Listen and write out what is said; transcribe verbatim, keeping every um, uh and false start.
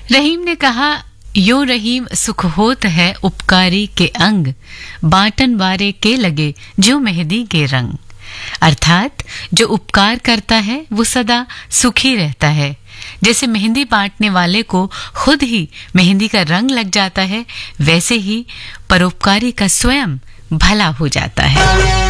रहीम ने कहा, यो रहीम सुख होत है उपकारी के अंग, बाटन वारे के लगे जो मेहंदी के रंग। अर्थात जो उपकार करता है वो सदा सुखी रहता है। जैसे मेहंदी बांटने वाले को खुद ही मेहंदी का रंग लग जाता है, वैसे ही परोपकारी का स्वयं भला हो जाता है।